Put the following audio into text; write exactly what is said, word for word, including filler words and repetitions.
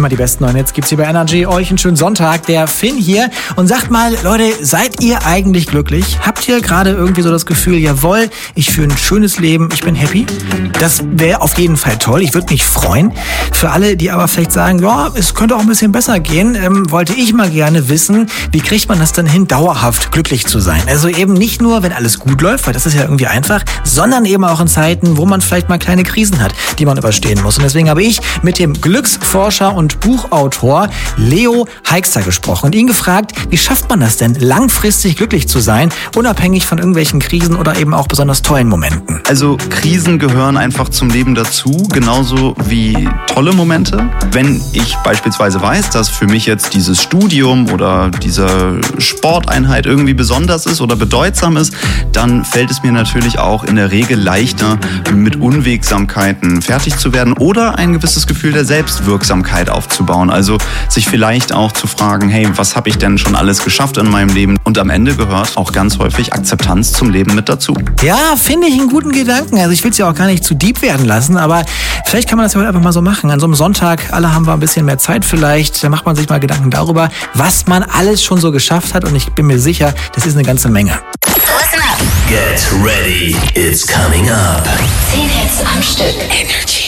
Immer die besten neuen Hits gibt's hier bei Energy. Euch einen schönen Sonntag. Der Finn hier. Und sagt mal, Leute, seid ihr eigentlich glücklich? Habt ihr gerade irgendwie so das Gefühl, jawohl, ich führe ein schönes Leben, ich bin happy? Das wäre auf jeden Fall toll. Ich würde mich freuen. Für alle, die aber vielleicht sagen, ja, es könnte auch ein bisschen besser gehen, ähm, wollte ich mal gerne wissen, wie kriegt man das dann hin, dauerhaft glücklich zu sein? Also eben nicht nur, wenn alles gut läuft, weil das ist ja irgendwie einfach, sondern eben auch in Zeiten, wo man vielleicht mal kleine Krisen hat, die man überstehen muss. Und deswegen habe ich mit dem Glücksforscher und Buchautor Leo Heixter gesprochen und ihn gefragt, wie schafft man das denn, langfristig glücklich zu sein, unabhängig von irgendwelchen Krisen oder eben auch besonders tollen Momenten? Also Krisen gehören einfach zum Leben dazu, genauso wie tolle Momente. Wenn ich beispielsweise weiß, dass für mich jetzt dieses Studium oder diese Sporteinheit irgendwie besonders ist oder bedeutsam ist, dann fällt es mir natürlich auch in der Regel leichter, mit Unwegsamkeiten fertig zu werden oder ein gewisses Gefühl der Selbstwirksamkeit aufzubauen. Also sich vielleicht auch zu fragen, hey, was habe ich denn schon alles geschafft in meinem Leben? Und am Ende gehört auch ganz häufig Akzeptanz zum Leben mit dazu. Ja, finde ich einen guten Gedanken. Also ich will es ja auch gar nicht zu deep werden lassen, aber vielleicht kann man das ja heute einfach mal so machen. An so einem Sonntag, alle haben wir ein bisschen mehr Zeit vielleicht, da macht man sich mal Gedanken darüber, was man alles schon so geschafft hat und ich bin mir sicher, das ist eine ganze Menge. Listen up. Get ready, it's coming up. Zehn Hits am Stück. Energy.